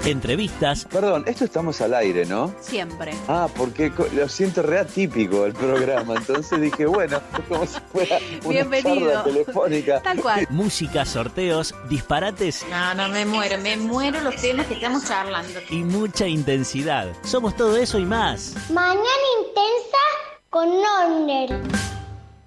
entrevistas. Perdón, esto estamos al aire, ¿no? Siempre. Porque lo siento re atípico el programa, entonces dije, bueno, como si fuera una Bienvenido. charla telefónica. Tal cual. Música, sorteos, disparates No, me muero los temas que estamos charlando. y mucha intensidad. Somos todo eso y más. Mañana intensa con Nonder.